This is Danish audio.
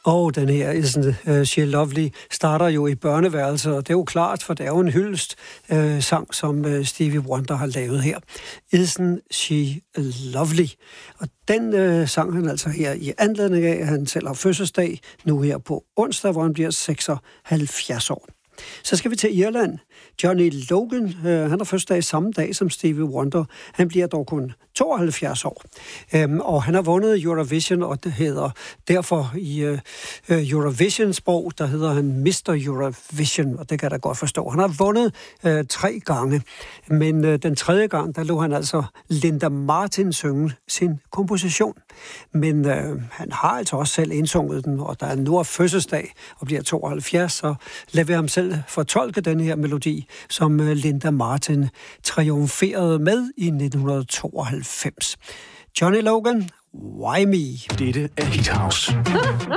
Og den her Isn't She Lovely starter jo i børneværelset, og det er jo klart, for det er jo en hyldest sang, som Stevie Wonder har lavet her. Isn't She Lovely. Og den sang han altså her i anledning af, at han selv har fødselsdag nu her på onsdag, hvor han bliver 76 år. Så skal vi til Irland. Johnny Logan, han har fødselsdag samme dag som Stevie Wonder. Han bliver dog kun 72 år. Og han har vundet Eurovision, og det hedder derfor i Eurovision-sprog, der hedder han Mr. Eurovision, og det kan jeg da godt forstå. Han har vundet 3 gange, men den 3. gang, der lå han altså Linda Martin synge sin komposition. Men han har altså også selv indsunget den, og der er nu fødselsdag og bliver 72, så lad vi ham selv fortolke den her melodi, som Linda Martin triumferede med i 1992. Johnny Logan, Why Me? Dette er Hit House.